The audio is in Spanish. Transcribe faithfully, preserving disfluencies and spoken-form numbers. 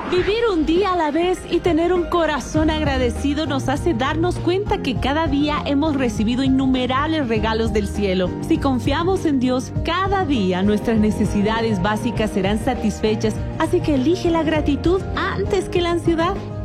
Vivir un día a la vez y tener un corazón agradecido nos hace darnos cuenta que cada día hemos recibido innumerables regalos del cielo. Si confiamos en Dios, cada día nuestras necesidades básicas serán satisfechas, así que elige la gratitud antes que la ansiedad.